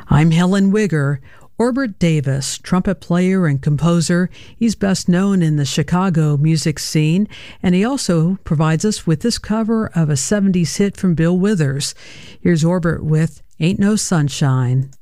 I'm Helen Wigger. Orbert Davis, trumpet player and composer, he's best known in the Chicago music scene, and he also provides us with this cover of a 70s hit from Bill Withers. Here's Orbert with Ain't No Sunshine.